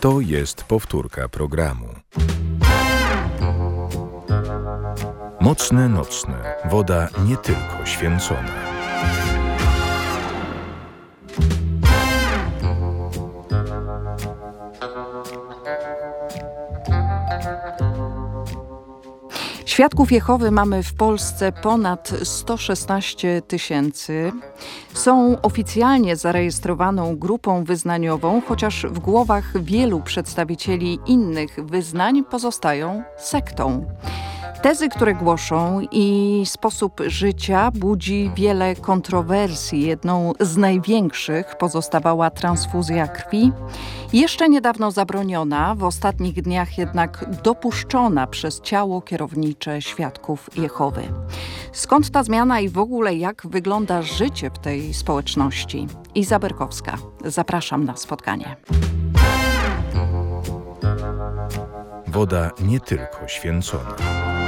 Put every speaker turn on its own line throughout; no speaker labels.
To jest powtórka programu. Mocne nocne. Woda nie tylko święcona.
Świadków Jehowy mamy w Polsce ponad 116 000. Są oficjalnie zarejestrowaną grupą wyznaniową, chociaż w głowach wielu przedstawicieli innych wyznań pozostają sektą. Tezy, które głoszą i sposób życia budzi wiele kontrowersji. Jedną z największych pozostawała transfuzja krwi. Jeszcze niedawno zabroniona, w ostatnich dniach jednak dopuszczona przez ciało kierownicze Świadków Jehowy. Skąd ta zmiana i w ogóle jak wygląda życie w tej społeczności? Iza Berkowska. Zapraszam na spotkanie.
Woda nie tylko święcona.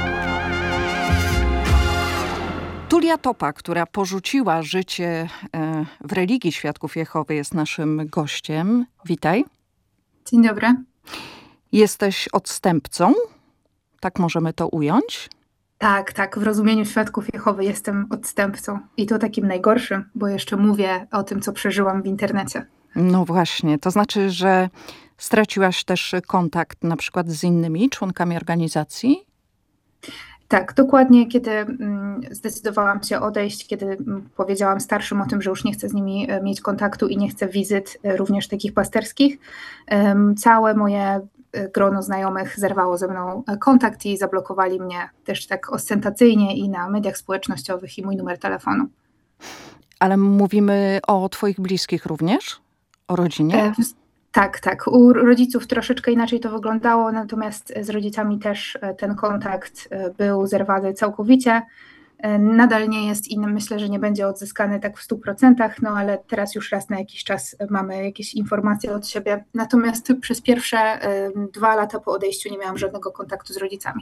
Tulia Topa, która porzuciła życie w religii Świadków Jehowy, jest naszym gościem. Witaj.
Dzień dobry.
Jesteś odstępcą? Tak możemy to ująć?
Tak. W rozumieniu Świadków Jehowy jestem odstępcą. I to takim najgorszym, bo jeszcze mówię o tym, co przeżyłam w internecie.
No właśnie. To znaczy, że straciłaś też kontakt na przykład z innymi członkami organizacji?
Tak, dokładnie kiedy zdecydowałam się odejść, kiedy powiedziałam starszym o tym, że już nie chcę z nimi mieć kontaktu i nie chcę wizyt, również takich pasterskich, całe moje grono znajomych zerwało ze mną kontakt i zablokowali mnie też tak ostentacyjnie i na mediach społecznościowych i mój numer telefonu.
Ale mówimy o twoich bliskich również? O rodzinie?
Tak. U rodziców troszeczkę inaczej to wyglądało, natomiast z rodzicami też ten kontakt był zerwany całkowicie. Nadal nie jest i myślę, że nie będzie odzyskany tak w 100%, no ale teraz już raz na jakiś czas mamy jakieś informacje od siebie. Natomiast przez pierwsze 2 lata po odejściu nie miałam żadnego kontaktu z rodzicami.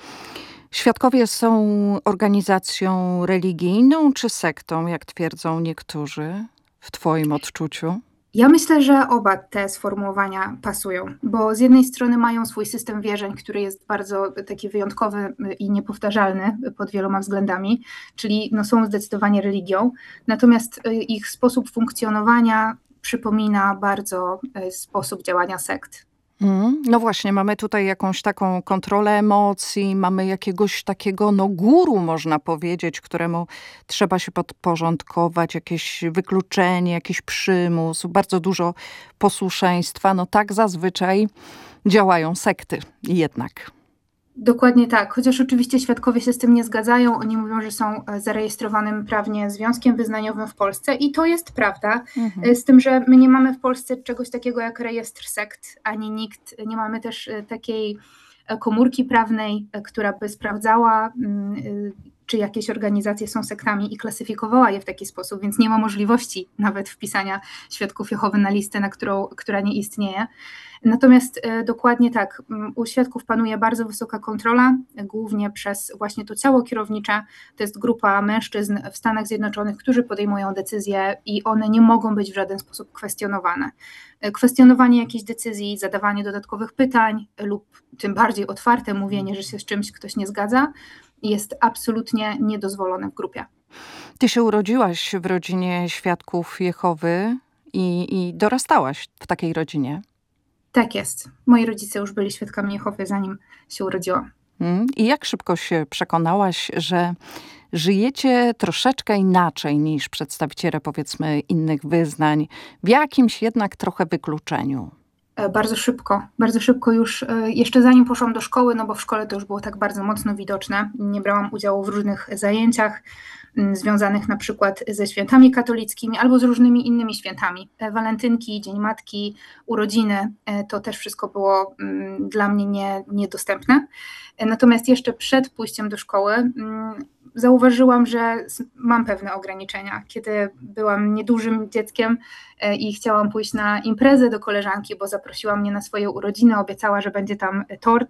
Świadkowie są organizacją religijną czy sektą, jak twierdzą niektórzy w twoim odczuciu?
Ja myślę, że oba te sformułowania pasują, bo z jednej strony mają swój system wierzeń, który jest bardzo taki wyjątkowy i niepowtarzalny pod wieloma względami, czyli są zdecydowanie religią, natomiast ich sposób funkcjonowania przypomina bardzo sposób działania sekt.
No właśnie, mamy tutaj jakąś taką kontrolę emocji, mamy jakiegoś takiego guru, można powiedzieć, któremu trzeba się podporządkować, jakieś wykluczenie, jakiś przymus, bardzo dużo posłuszeństwa. Tak zazwyczaj działają sekty jednak.
Dokładnie tak, chociaż oczywiście świadkowie się z tym nie zgadzają. Oni mówią, że są zarejestrowanym prawnie związkiem wyznaniowym w Polsce i to jest prawda, z tym, że my nie mamy w Polsce czegoś takiego jak rejestr sekt, ani nikt, nie mamy też takiej komórki prawnej, która by sprawdzała, czy jakieś organizacje są sektami i klasyfikowała je w taki sposób, więc nie ma możliwości nawet wpisania Świadków Jehowy na listę, która nie istnieje. Natomiast dokładnie tak, u świadków panuje bardzo wysoka kontrola, głównie przez właśnie to ciało kierownicze. To jest grupa mężczyzn w Stanach Zjednoczonych, którzy podejmują decyzje i one nie mogą być w żaden sposób kwestionowane. Kwestionowanie jakiejś decyzji, zadawanie dodatkowych pytań lub tym bardziej otwarte mówienie, że się z czymś ktoś nie zgadza, jest absolutnie niedozwolone w grupie.
Ty się urodziłaś w rodzinie Świadków Jehowy i dorastałaś w takiej rodzinie.
Tak jest. Moi rodzice już byli Świadkami Jehowy, zanim się urodziłam.
I jak szybko się przekonałaś, że żyjecie troszeczkę inaczej niż przedstawiciele, powiedzmy, innych wyznań, w jakimś jednak trochę wykluczeniu?
Bardzo szybko już, jeszcze zanim poszłam do szkoły, bo w szkole to już było tak bardzo mocno widoczne. Nie brałam udziału w różnych zajęciach związanych na przykład ze świętami katolickimi albo z różnymi innymi świętami. Walentynki, Dzień Matki, urodziny, to też wszystko było dla mnie niedostępne. Natomiast jeszcze przed pójściem do szkoły zauważyłam, że mam pewne ograniczenia. Kiedy byłam niedużym dzieckiem i chciałam pójść na imprezę do koleżanki, bo zaprosiła mnie na swoje urodziny, obiecała, że będzie tam tort,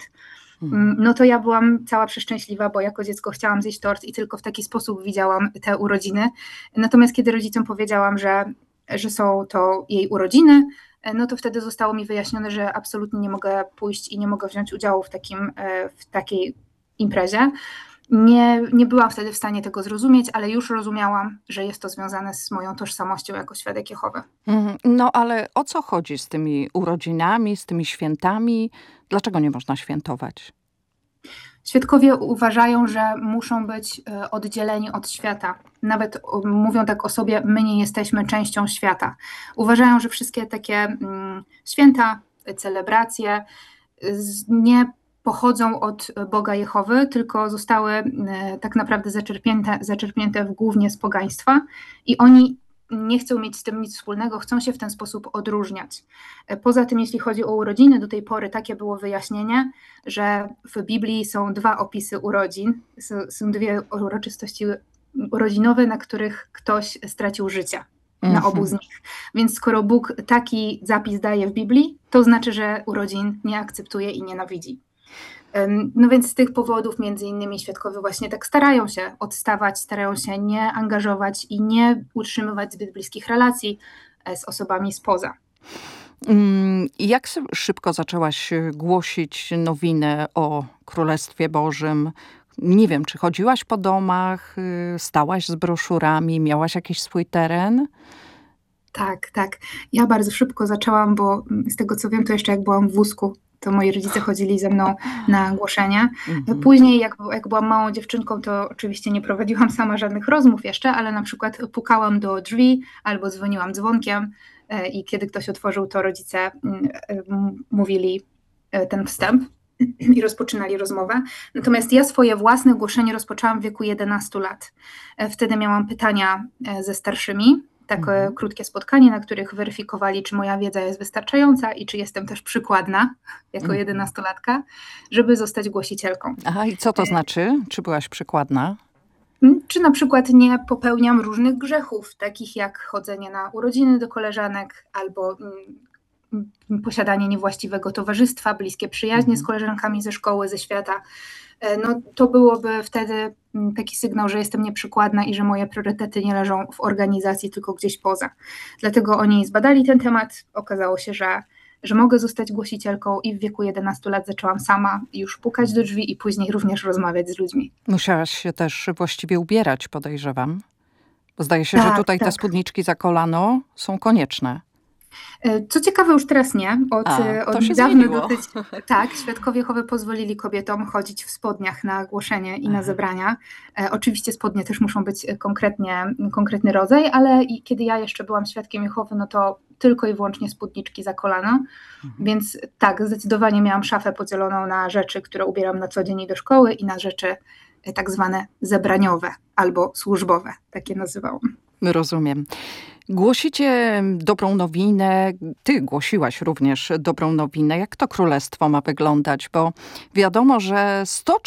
to ja byłam cała przeszczęśliwa, bo jako dziecko chciałam zjeść tort i tylko w taki sposób widziałam te urodziny. Natomiast kiedy rodzicom powiedziałam, że są to jej urodziny, no to wtedy zostało mi wyjaśnione, że absolutnie nie mogę pójść i nie mogę wziąć udziału w takiej imprezie. Nie byłam wtedy w stanie tego zrozumieć, ale już rozumiałam, że jest to związane z moją tożsamością jako świadek Jehowy.
No ale o co chodzi z tymi urodzinami, z tymi świętami? Dlaczego nie można świętować?
Świadkowie uważają, że muszą być oddzieleni od świata. Nawet mówią tak o sobie, my nie jesteśmy częścią świata. Uważają, że wszystkie takie święta, celebracje nie pochodzą od Boga Jehowy, tylko zostały tak naprawdę zaczerpnięte głównie z pogaństwa i oni nie chcą mieć z tym nic wspólnego, chcą się w ten sposób odróżniać. Poza tym, jeśli chodzi o urodziny, do tej pory takie było wyjaśnienie, że w Biblii są 2 opisy urodzin, są 2 uroczystości urodzinowe, na których ktoś stracił życie. Na obu z nich. Więc skoro Bóg taki zapis daje w Biblii, to znaczy, że urodzin nie akceptuje i nienawidzi. No więc z tych powodów między innymi świadkowie właśnie tak starają się odstawać, starają się nie angażować i nie utrzymywać zbyt bliskich relacji z osobami spoza.
Jak szybko zaczęłaś głosić nowinę o Królestwie Bożym? Nie wiem, czy chodziłaś po domach, stałaś z broszurami, miałaś jakiś swój teren?
Tak. Ja bardzo szybko zaczęłam, bo z tego co wiem, to jeszcze jak byłam w wózku, to moi rodzice chodzili ze mną na głoszenia. Później, jak byłam małą dziewczynką, to oczywiście nie prowadziłam sama żadnych rozmów jeszcze, ale na przykład pukałam do drzwi albo dzwoniłam dzwonkiem i kiedy ktoś otworzył, to rodzice mówili ten wstęp i rozpoczynali rozmowę. Natomiast ja swoje własne głoszenie rozpoczęłam w wieku 11 lat. Wtedy miałam pytania ze starszymi, takie krótkie spotkanie, na których weryfikowali, czy moja wiedza jest wystarczająca i czy jestem też przykładna jako 11-latka, żeby zostać głosicielką.
Aha, i co to znaczy? Czy byłaś przykładna?
Czy na przykład nie popełniam różnych grzechów, takich jak chodzenie na urodziny do koleżanek albo posiadanie niewłaściwego towarzystwa, bliskie przyjaźnie z koleżankami ze szkoły, ze świata. No, to byłoby wtedy taki sygnał, że jestem nieprzykładna i że moje priorytety nie leżą w organizacji, tylko gdzieś poza. Dlatego oni zbadali ten temat. Okazało się, że mogę zostać głosicielką i w wieku 11 lat zaczęłam sama już pukać do drzwi i później również rozmawiać z ludźmi.
Musiałaś się też właściwie ubierać, podejrzewam. Bo zdaje się, że tutaj te spódniczki za kolano są konieczne.
Co ciekawe, już teraz nie. Od niedawna dosyć. Tak, świadkowie Jehowy pozwolili kobietom chodzić w spodniach na głoszenie i na zebrania. Oczywiście spodnie też muszą być konkretny rodzaj, ale kiedy ja jeszcze byłam świadkiem Jehowy, no to tylko i wyłącznie spódniczki za kolano. Więc tak, zdecydowanie miałam szafę podzieloną na rzeczy, które ubieram na co dzień i do szkoły i na rzeczy tak zwane zebraniowe albo służbowe, takie nazywałam.
Rozumiem. Głosicie dobrą nowinę, ty głosiłaś również dobrą nowinę. Jak to królestwo ma wyglądać? Bo wiadomo, że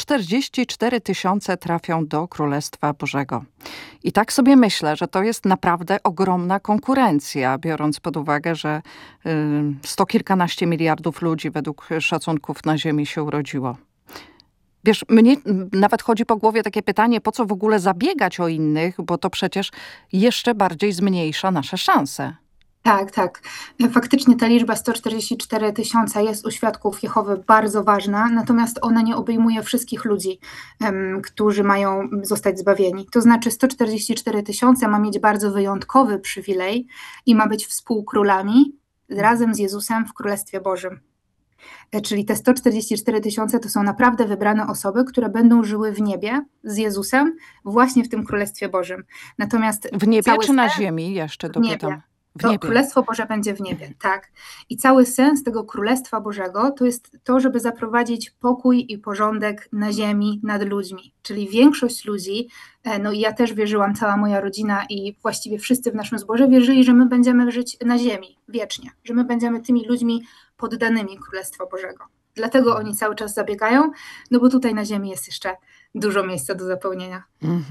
144 000 trafią do Królestwa Bożego. I tak sobie myślę, że to jest naprawdę ogromna konkurencja, biorąc pod uwagę, że 100 kilkanaście miliardów ludzi według szacunków na Ziemi się urodziło. Wiesz, mnie nawet chodzi po głowie takie pytanie, po co w ogóle zabiegać o innych, bo to przecież jeszcze bardziej zmniejsza nasze szanse.
Tak. Faktycznie ta liczba 144 000 jest u świadków Jehowy bardzo ważna, natomiast ona nie obejmuje wszystkich ludzi, którzy mają zostać zbawieni. To znaczy 144 000 ma mieć bardzo wyjątkowy przywilej i ma być współkrólami razem z Jezusem w Królestwie Bożym. Czyli te 144 000 to są naprawdę wybrane osoby, które będą żyły w niebie z Jezusem właśnie w tym Królestwie Bożym. Natomiast
w niebie czy na ziemi? Jeszcze dopytam.
W niebie. Królestwo Boże będzie w niebie, tak. I cały sens tego Królestwa Bożego to jest to, żeby zaprowadzić pokój i porządek na ziemi, nad ludźmi. Czyli większość ludzi, no i ja też wierzyłam, cała moja rodzina i właściwie wszyscy w naszym zborze wierzyli, że my będziemy żyć na ziemi wiecznie, że my będziemy tymi ludźmi poddanymi Królestwa Bożego. Dlatego oni cały czas zabiegają, no bo tutaj na ziemi jest jeszcze dużo miejsca do zapełnienia.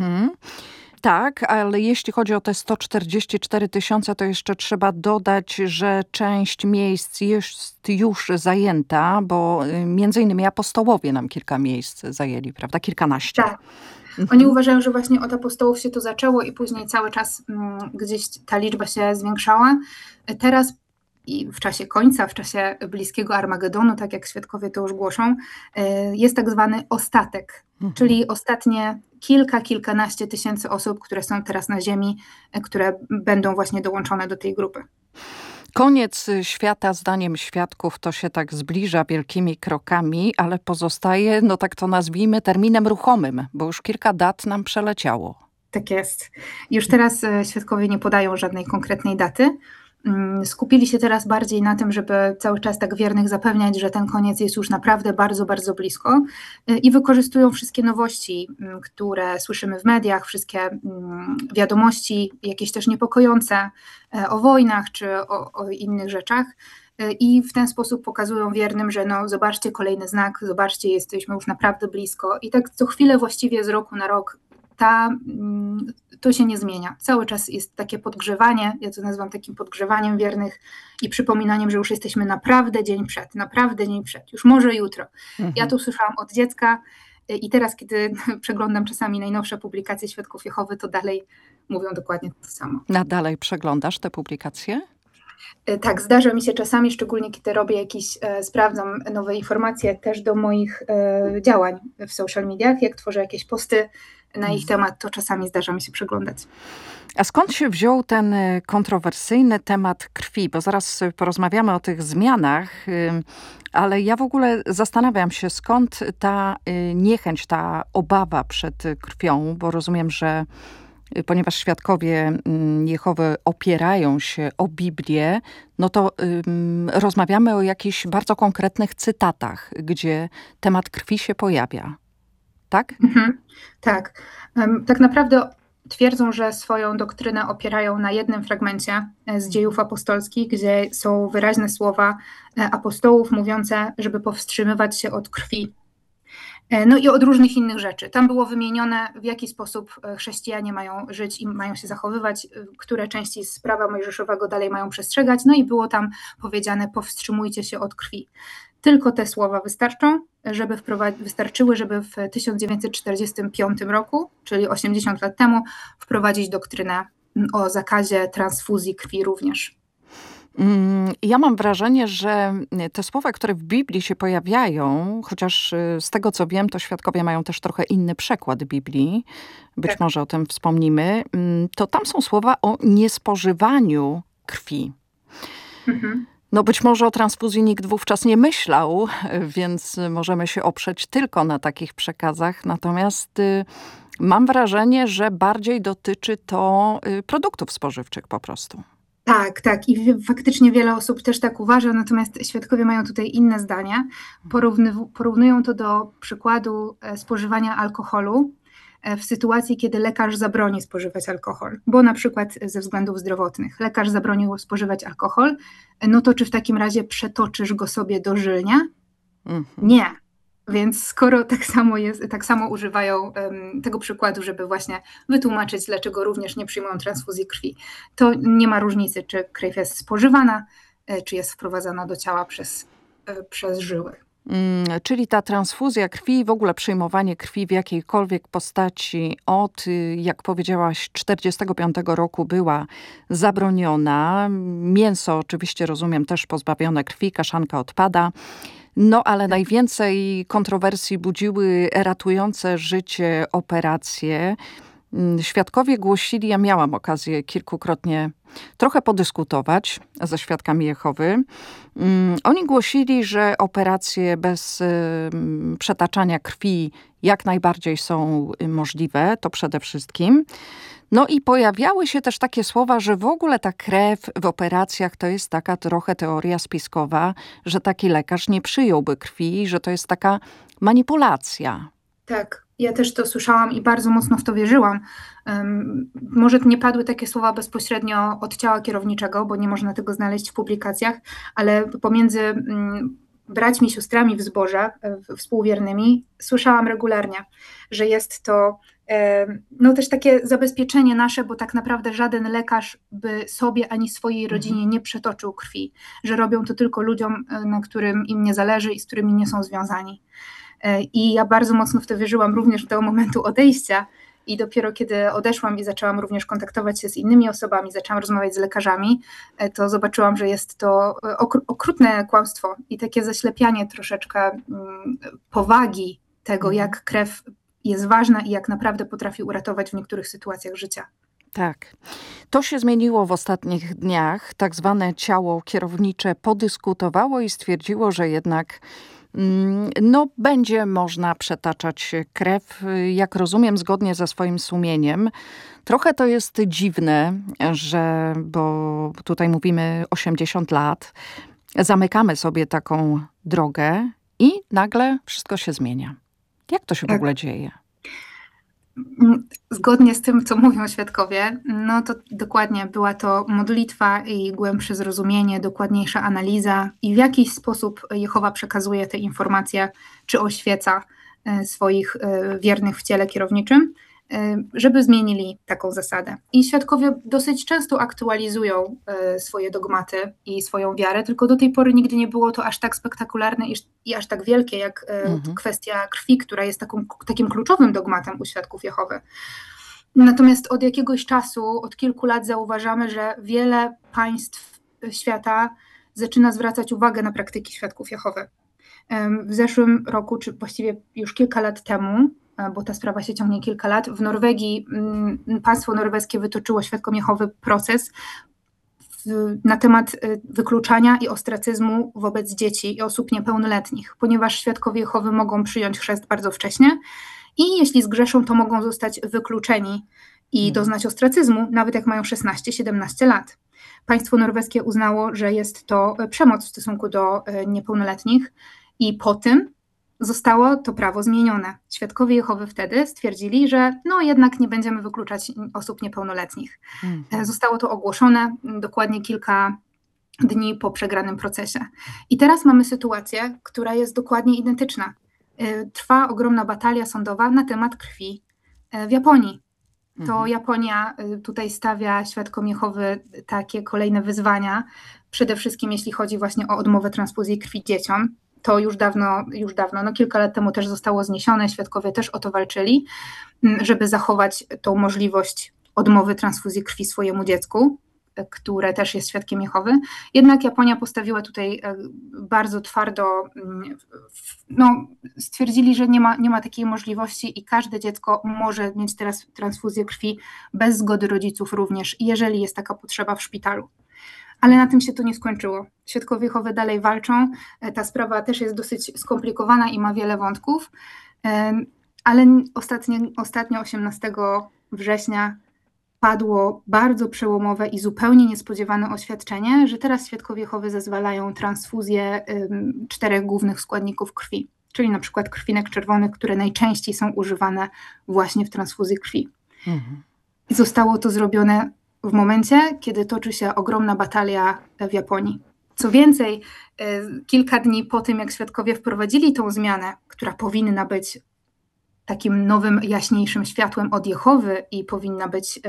Tak, ale jeśli chodzi o te 144 000, to jeszcze trzeba dodać, że część miejsc jest już zajęta, bo między innymi apostołowie nam kilka miejsc zajęli, prawda? Kilkanaście.
Tak. Oni uważają, że właśnie od apostołów się to zaczęło i później cały czas gdzieś ta liczba się zwiększała. Teraz i w czasie końca, w czasie bliskiego Armagedonu, tak jak świadkowie to już głoszą, jest tak zwany ostatek, czyli ostatnie kilkanaście tysięcy osób, które są teraz na ziemi, które będą właśnie dołączone do tej grupy.
Koniec świata, zdaniem świadków, to się tak zbliża wielkimi krokami, ale pozostaje, no tak to nazwijmy, terminem ruchomym, bo już kilka dat nam przeleciało.
Tak jest. Już teraz świadkowie nie podają żadnej konkretnej daty. Skupili się teraz bardziej na tym, żeby cały czas tak wiernych zapewniać, że ten koniec jest już naprawdę bardzo, bardzo blisko i wykorzystują wszystkie nowości, które słyszymy w mediach, wszystkie wiadomości, jakieś też niepokojące o wojnach czy o innych rzeczach. I w ten sposób pokazują wiernym, że no zobaczcie kolejny znak, zobaczcie, jesteśmy już naprawdę blisko. I tak co chwilę właściwie z roku na rok to się nie zmienia. Cały czas jest takie podgrzewanie, ja to nazywam takim podgrzewaniem wiernych i przypominaniem, że już jesteśmy naprawdę dzień przed, już może jutro. Ja to słyszałam od dziecka i teraz, kiedy przeglądam czasami najnowsze publikacje Świadków Jehowy, to dalej mówią dokładnie to samo.
Dalej przeglądasz te publikacje?
Tak, zdarza mi się czasami, szczególnie kiedy robię sprawdzam nowe informacje też do moich działań w social mediach, jak tworzę jakieś posty na ich temat, to czasami zdarza mi się przeglądać.
A skąd się wziął ten kontrowersyjny temat krwi? Bo zaraz porozmawiamy o tych zmianach, ale ja w ogóle zastanawiam się, skąd ta niechęć, ta obawa przed krwią, bo rozumiem, że ponieważ świadkowie Jehowy opierają się o Biblię, no to rozmawiamy o jakichś bardzo konkretnych cytatach, gdzie temat krwi się pojawia. Tak?
Tak. Tak naprawdę twierdzą, że swoją doktrynę opierają na jednym fragmencie z Dziejów Apostolskich, gdzie są wyraźne słowa apostołów mówiące, żeby powstrzymywać się od krwi. No i od różnych innych rzeczy. Tam było wymienione, w jaki sposób chrześcijanie mają żyć i mają się zachowywać, które części z prawa mojżeszowego dalej mają przestrzegać. No i było tam powiedziane, powstrzymujcie się od krwi. Tylko te słowa wystarczyły, żeby w 1945 roku, czyli 80 lat temu, wprowadzić doktrynę o zakazie transfuzji krwi również.
Ja mam wrażenie, że te słowa, które w Biblii się pojawiają, chociaż z tego co wiem, to świadkowie mają też trochę inny przekład Biblii, być może o tym wspomnimy, to tam są słowa o niespożywaniu krwi. No być może o transfuzji nikt wówczas nie myślał, więc możemy się oprzeć tylko na takich przekazach. Natomiast mam wrażenie, że bardziej dotyczy to produktów spożywczych po prostu.
Tak. I faktycznie wiele osób też tak uważa, natomiast świadkowie mają tutaj inne zdania. Porównują to do przykładu spożywania alkoholu w sytuacji, kiedy lekarz zabroni spożywać alkohol, bo na przykład ze względów zdrowotnych lekarz zabronił spożywać alkohol, no to czy w takim razie przetoczysz go sobie dożylnie? Nie. Więc skoro tak samo używają tego przykładu, żeby właśnie wytłumaczyć, dlaczego również nie przyjmują transfuzji krwi, to nie ma różnicy, czy krew jest spożywana, czy jest wprowadzana do ciała przez żyły.
Czyli ta transfuzja krwi, w ogóle przyjmowanie krwi w jakiejkolwiek postaci od, jak powiedziałaś, 1945 roku była zabroniona. Mięso oczywiście, rozumiem, też pozbawione krwi, kaszanka odpada. No ale najwięcej kontrowersji budziły ratujące życie operacje. Świadkowie głosili, ja miałam okazję kilkukrotnie trochę podyskutować ze świadkami Jehowy. Oni głosili, że operacje bez przetaczania krwi jak najbardziej są możliwe, to przede wszystkim. No i pojawiały się też takie słowa, że w ogóle ta krew w operacjach to jest taka trochę teoria spiskowa, że taki lekarz nie przyjąłby krwi, że to jest taka manipulacja.
Tak, ja też to słyszałam i bardzo mocno w to wierzyłam. Może nie padły takie słowa bezpośrednio od ciała kierowniczego, bo nie można tego znaleźć w publikacjach, ale pomiędzy braćmi, siostrami w zborze, współwiernymi, słyszałam regularnie, że jest to no też takie zabezpieczenie nasze, bo tak naprawdę żaden lekarz by sobie ani swojej rodzinie nie przetoczył krwi, że robią to tylko ludziom, na którym im nie zależy i z którymi nie są związani. I ja bardzo mocno w to wierzyłam również do momentu odejścia i dopiero kiedy odeszłam i zaczęłam również kontaktować się z innymi osobami, zaczęłam rozmawiać z lekarzami, to zobaczyłam, że jest to okrutne kłamstwo i takie zaślepianie troszeczkę powagi tego, jak krew jest ważna i jak naprawdę potrafi uratować w niektórych sytuacjach życia.
Tak. To się zmieniło w ostatnich dniach. Tak zwane ciało kierownicze podyskutowało i stwierdziło, że jednak będzie można przetaczać krew, jak rozumiem, zgodnie ze swoim sumieniem. Trochę to jest dziwne, bo tutaj mówimy 80 lat, zamykamy sobie taką drogę i nagle wszystko się zmienia. Jak to się w ogóle dzieje?
Zgodnie z tym, co mówią świadkowie, to dokładnie była to modlitwa i głębsze zrozumienie, dokładniejsza analiza i w jakiś sposób Jehowa przekazuje te informacje, czy oświeca swoich wiernych w ciele kierowniczym, żeby zmienili taką zasadę. I świadkowie dosyć często aktualizują swoje dogmaty i swoją wiarę, tylko do tej pory nigdy nie było to aż tak spektakularne i aż tak wielkie, jak kwestia krwi, która jest takim kluczowym dogmatem u świadków Jehowy. Natomiast od jakiegoś czasu, od kilku lat zauważamy, że wiele państw świata zaczyna zwracać uwagę na praktyki świadków Jehowy. W zeszłym roku, czy właściwie już kilka lat temu, bo ta sprawa się ciągnie kilka lat, w Norwegii państwo norweskie wytoczyło świadkom Jehowy proces na temat wykluczania i ostracyzmu wobec dzieci i osób niepełnoletnich, ponieważ świadkowie Jehowy mogą przyjąć chrzest bardzo wcześnie i jeśli zgrzeszą, to mogą zostać wykluczeni i doznać ostracyzmu, nawet jak mają 16-17 lat. Państwo norweskie uznało, że jest to przemoc w stosunku do niepełnoletnich i po tym zostało to prawo zmienione. Świadkowie Jehowy wtedy stwierdzili, że jednak nie będziemy wykluczać osób niepełnoletnich. Zostało to ogłoszone dokładnie kilka dni po przegranym procesie. I teraz mamy sytuację, która jest dokładnie identyczna. Trwa ogromna batalia sądowa na temat krwi w Japonii. To Japonia tutaj stawia świadkom Jehowy takie kolejne wyzwania, przede wszystkim jeśli chodzi właśnie o odmowę transfuzji krwi dzieciom. To już dawno, kilka lat temu też zostało zniesione, świadkowie też o to walczyli, żeby zachować tą możliwość odmowy transfuzji krwi swojemu dziecku, które też jest świadkiem Jehowy. Jednak Japonia postawiła tutaj bardzo twardo, stwierdzili, że nie ma takiej możliwości i każde dziecko może mieć teraz transfuzję krwi bez zgody rodziców również, jeżeli jest taka potrzeba w szpitalu. Ale na tym się to nie skończyło. Świadkowie Jehowy dalej walczą. Ta sprawa też jest dosyć skomplikowana i ma wiele wątków, ale ostatnio 18 września padło bardzo przełomowe i zupełnie niespodziewane oświadczenie, że teraz świadkowie Jehowy zezwalają transfuzję 4 głównych składników krwi, czyli na przykład krwinek czerwonych, które najczęściej są używane właśnie w transfuzji krwi. I zostało to zrobione w momencie, kiedy toczy się ogromna batalia w Japonii. Co więcej, kilka dni po tym, jak świadkowie wprowadzili tą zmianę, która powinna być takim nowym, jaśniejszym światłem od Jehowy i powinna być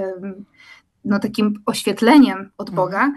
takim oświetleniem od Boga,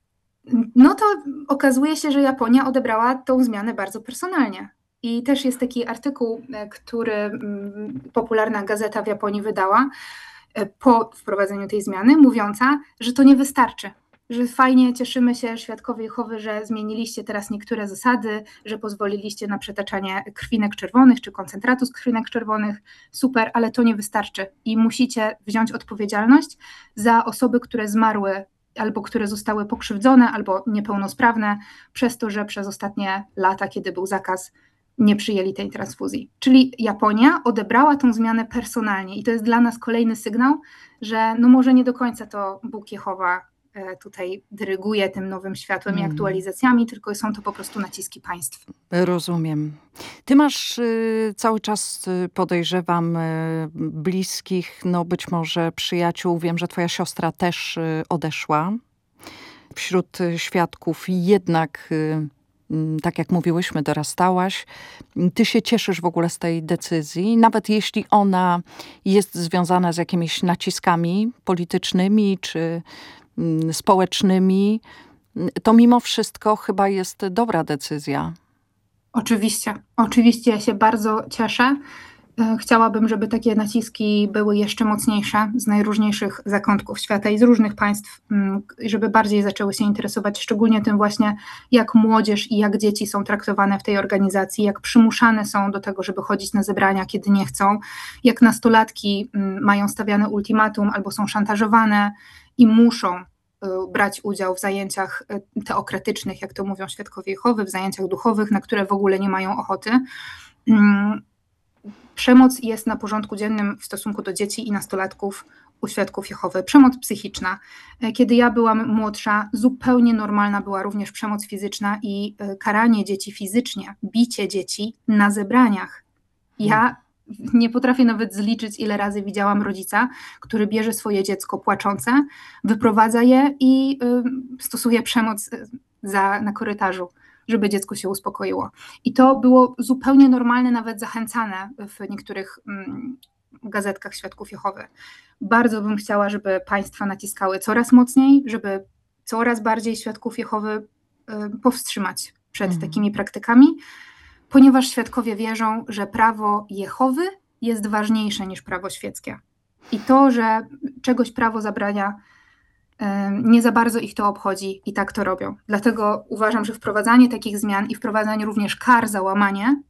to okazuje się, że Japonia odebrała tą zmianę bardzo personalnie. I też jest taki artykuł, który popularna gazeta w Japonii wydała po wprowadzeniu tej zmiany, mówiąca, że to nie wystarczy, że fajnie, cieszymy się, świadkowie Jehowy, że zmieniliście teraz niektóre zasady, że pozwoliliście na przetaczanie krwinek czerwonych czy koncentratu z krwinek czerwonych, super, ale to nie wystarczy i musicie wziąć odpowiedzialność za osoby, które zmarły albo które zostały pokrzywdzone albo niepełnosprawne przez to, że przez ostatnie lata, kiedy był zakaz, nie przyjęli tej transfuzji. Czyli Japonia odebrała tą zmianę personalnie i to jest dla nas kolejny sygnał, że może nie do końca to Bóg Jehowa tutaj dyryguje tym nowym światłem i aktualizacjami, tylko są to po prostu naciski państw.
Rozumiem. Ty masz cały czas, podejrzewam, bliskich, być może przyjaciół. Wiem, że twoja siostra też odeszła. Wśród świadków jednak, tak jak mówiłyśmy, dorastałaś. Ty się cieszysz w ogóle z tej decyzji, nawet jeśli ona jest związana z jakimiś naciskami politycznymi czy społecznymi, to mimo wszystko chyba jest dobra decyzja.
Oczywiście ja się bardzo cieszę. Chciałabym, żeby takie naciski były jeszcze mocniejsze z najróżniejszych zakątków świata i z różnych państw, żeby bardziej zaczęły się interesować szczególnie tym właśnie, jak młodzież i jak dzieci są traktowane w tej organizacji, jak przymuszane są do tego, żeby chodzić na zebrania, kiedy nie chcą, jak nastolatki mają stawiane ultimatum albo są szantażowane i muszą brać udział w zajęciach teokratycznych, jak to mówią świadkowie Jehowy, w zajęciach duchowych, na które w ogóle nie mają ochoty. Przemoc jest na porządku dziennym w stosunku do dzieci i nastolatków u świadków Jehowy. Przemoc psychiczna. Kiedy ja byłam młodsza, zupełnie normalna była również przemoc fizyczna i karanie dzieci fizycznie, bicie dzieci na zebraniach. Ja nie potrafię nawet zliczyć, ile razy widziałam rodzica, który bierze swoje dziecko płaczące, wyprowadza je i stosuje przemoc na korytarzu, żeby dziecko się uspokoiło. I to było zupełnie normalne, nawet zachęcane w niektórych gazetkach Świadków Jehowy. Bardzo bym chciała, żeby państwa naciskały coraz mocniej, żeby coraz bardziej Świadków Jehowy powstrzymać przed takimi praktykami, ponieważ świadkowie wierzą, że prawo Jehowy jest ważniejsze niż prawo świeckie. I to, że czegoś prawo zabrania, nie za bardzo ich to obchodzi i tak to robią. Dlatego uważam, że wprowadzanie takich zmian i wprowadzanie również kar za łamanie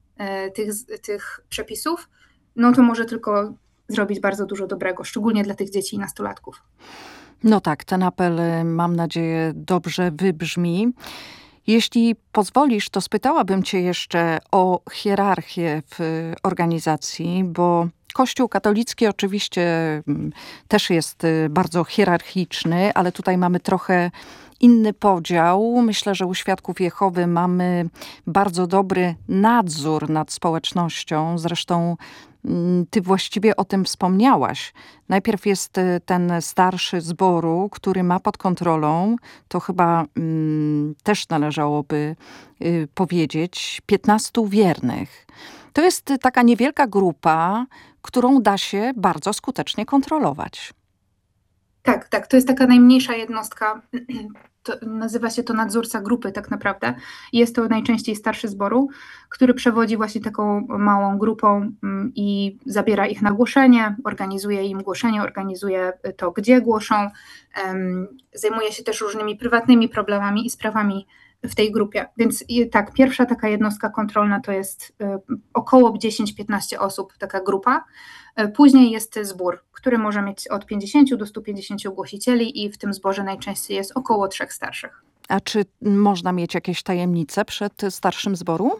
tych przepisów, no to może tylko zrobić bardzo dużo dobrego, szczególnie dla tych dzieci i nastolatków.
No tak, ten apel, mam nadzieję, dobrze wybrzmi. Jeśli pozwolisz, to spytałabym cię jeszcze o hierarchię w organizacji, bo Kościół katolicki oczywiście też jest bardzo hierarchiczny, ale tutaj mamy trochę inny podział. Myślę, że u Świadków Jehowy mamy bardzo dobry nadzór nad społecznością. Zresztą ty właściwie o tym wspomniałaś. Najpierw jest ten starszy zboru, który ma pod kontrolą, to chyba też należałoby powiedzieć, 15 wiernych. To jest taka niewielka grupa, którą da się bardzo skutecznie kontrolować.
Tak, to jest taka najmniejsza jednostka, nazywa się to nadzorca grupy tak naprawdę. Jest to najczęściej starszy zboru, który przewodzi właśnie taką małą grupą i zabiera ich na głoszenie, organizuje im głoszenie, organizuje to, gdzie głoszą, zajmuje się też różnymi prywatnymi problemami i sprawami w tej grupie. Więc tak, pierwsza taka jednostka kontrolna to jest około 10-15 osób, taka grupa. Później jest zbór, który może mieć od 50 do 150 głosicieli i w tym zborze najczęściej jest około 3 starszych.
A czy można mieć jakieś tajemnice przed starszym zboru?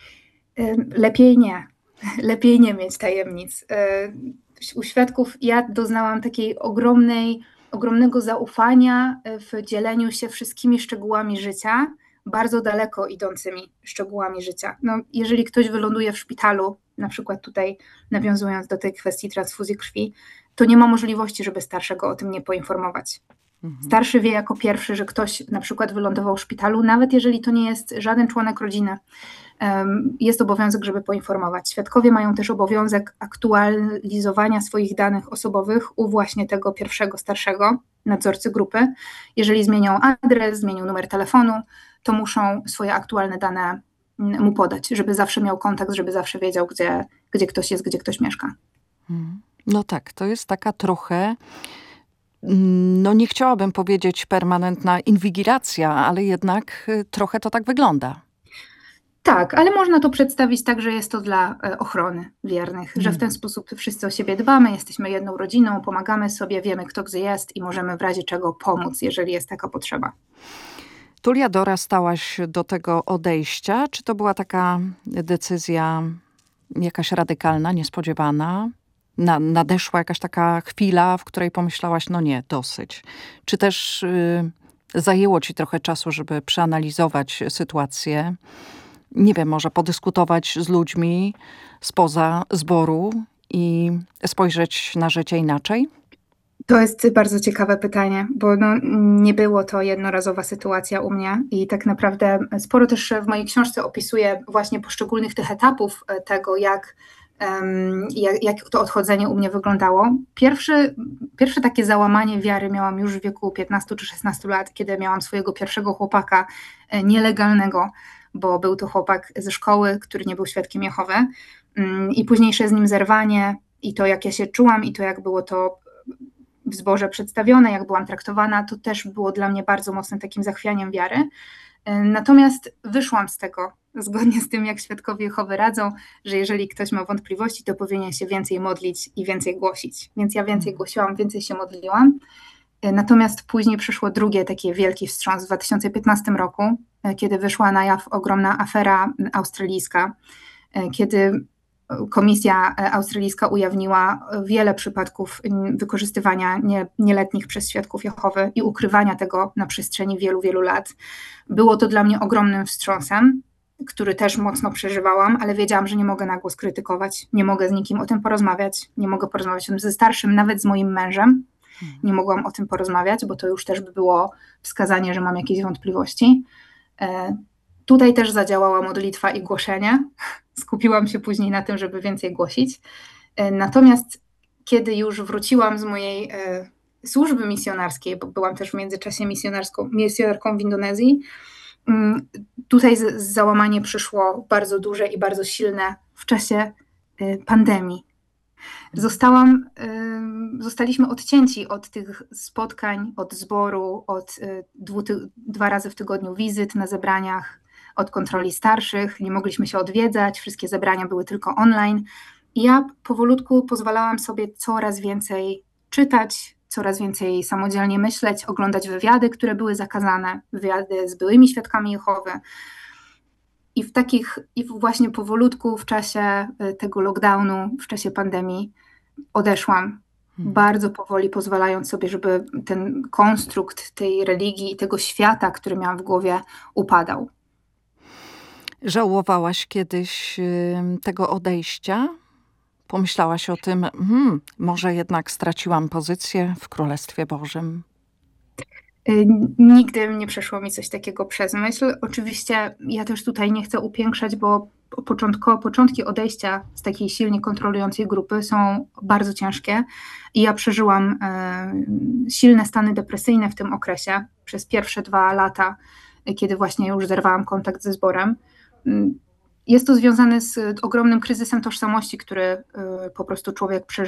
Lepiej nie. Lepiej nie mieć tajemnic. U świadków ja doznałam takiej ogromnego zaufania w dzieleniu się wszystkimi szczegółami życia, bardzo daleko idącymi szczegółami życia. No, jeżeli ktoś wyląduje w szpitalu, na przykład tutaj nawiązując do tej kwestii transfuzji krwi, to nie ma możliwości, żeby starszego o tym nie poinformować. Starszy wie jako pierwszy, że ktoś na przykład wylądował w szpitalu, nawet jeżeli to nie jest żaden członek rodziny. Jest obowiązek, żeby poinformować. Świadkowie mają też obowiązek aktualizowania swoich danych osobowych u właśnie tego pierwszego, starszego nadzorcy grupy. Jeżeli zmienią adres, zmienią numer telefonu, to muszą swoje aktualne dane mu podać, żeby zawsze miał kontakt, żeby zawsze wiedział, gdzie ktoś jest, gdzie ktoś mieszka.
No tak, to jest taka trochę, no nie chciałabym powiedzieć permanentna inwigilacja, ale jednak trochę to tak wygląda.
Tak, ale można to przedstawić tak, że jest to dla ochrony wiernych, że w ten sposób wszyscy o siebie dbamy, jesteśmy jedną rodziną, pomagamy sobie, wiemy kto gdzie jest i możemy w razie czego pomóc, jeżeli jest taka potrzeba.
Tulia, dorastałaś do tego odejścia. Czy to była taka decyzja jakaś radykalna, niespodziewana? Nadeszła jakaś taka chwila, w której pomyślałaś, no nie, dosyć. Czy też zajęło ci trochę czasu, żeby przeanalizować sytuację? Nie wiem, może podyskutować z ludźmi spoza zboru i spojrzeć na życie inaczej?
To jest bardzo ciekawe pytanie, bo nie było to jednorazowa sytuacja u mnie i tak naprawdę sporo też w mojej książce opisuję właśnie poszczególnych tych etapów tego, jak to odchodzenie u mnie wyglądało. Pierwsze takie załamanie wiary miałam już w wieku 15 czy 16 lat, kiedy miałam swojego pierwszego chłopaka nielegalnego, bo był to chłopak ze szkoły, który nie był świadkiem Jehowy. i późniejsze z nim zerwanie i to, jak ja się czułam i to, jak było to w zborze przedstawione, jak byłam traktowana, to też było dla mnie bardzo mocnym takim zachwianiem wiary. Natomiast wyszłam z tego, zgodnie z tym, jak świadkowie Jehowy radzą, że jeżeli ktoś ma wątpliwości, to powinien się więcej modlić i więcej głosić. Więc ja więcej głosiłam, więcej się modliłam. Natomiast później przyszło drugie taki wielki wstrząs w 2015 roku, kiedy wyszła na jaw ogromna afera australijska, kiedy Komisja Australijska ujawniła wiele przypadków wykorzystywania nieletnich przez świadków Jehowy i ukrywania tego na przestrzeni wielu, wielu lat. Było to dla mnie ogromnym wstrząsem, który też mocno przeżywałam, ale wiedziałam, że nie mogę na głos krytykować, nie mogę z nikim o tym porozmawiać, nie mogę porozmawiać o tym ze starszym, nawet z moim mężem. Nie mogłam o tym porozmawiać, bo to już też by było wskazanie, że mam jakieś wątpliwości. Tutaj też zadziałała modlitwa i głoszenie. Skupiłam się później na tym, żeby więcej głosić. Natomiast kiedy już wróciłam z mojej służby misjonarskiej, bo byłam też w międzyczasie misjonarką w Indonezji, tutaj załamanie przyszło bardzo duże i bardzo silne w czasie pandemii. Zostaliśmy odcięci od tych spotkań, od zboru, od 2 razy w tygodniu wizyt na zebraniach, od kontroli starszych, nie mogliśmy się odwiedzać, wszystkie zebrania były tylko online. I ja powolutku pozwalałam sobie coraz więcej czytać, coraz więcej samodzielnie myśleć, oglądać wywiady, które były zakazane, wywiady z byłymi świadkami Jehowy. I właśnie powolutku w czasie tego lockdownu, w czasie pandemii odeszłam. Bardzo powoli pozwalając sobie, żeby ten konstrukt tej religii i tego świata, który miałam w głowie, upadał.
Żałowałaś kiedyś tego odejścia? Pomyślałaś o tym, może jednak straciłam pozycję w Królestwie Bożym?
Nigdy nie przeszło mi coś takiego przez myśl. Oczywiście ja też tutaj nie chcę upiększać, bo początki odejścia z takiej silnie kontrolującej grupy są bardzo ciężkie i ja przeżyłam silne stany depresyjne w tym okresie przez pierwsze 2 lata, kiedy właśnie już zerwałam kontakt ze zborem. Jest to związane z ogromnym kryzysem tożsamości, który po prostu człowiek przeżywa.